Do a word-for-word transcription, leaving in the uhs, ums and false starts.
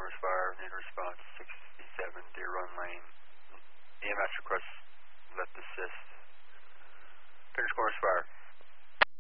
Norris Fire, need response sixty-seven Deer Run Lane.